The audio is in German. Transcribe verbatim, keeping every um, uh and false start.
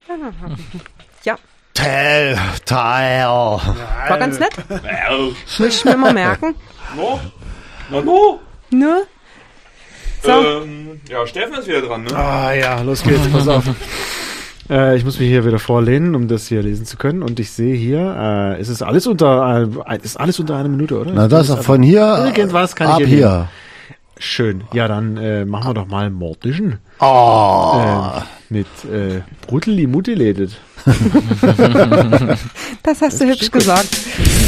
Ja. Tell, Teil. War ganz nett. Muss ich mir mal merken. No? No, no? Ne? So. Ähm, ja, Steffen ist wieder dran, ne? Ah ja, los geht's, pass auf. Äh, ich muss mich hier wieder vorlehnen, um das hier lesen zu können. Und ich sehe hier, äh, es ist alles unter, äh, ist alles unter einer Minute, oder? Na, das ist von hier irgendwas kann ab ich hier. hier. Schön. Ja, dann äh, machen wir doch mal Mordischen. Oh. Äh, mit äh, Bruteli Mutilated. Das hast du hübsch gesagt.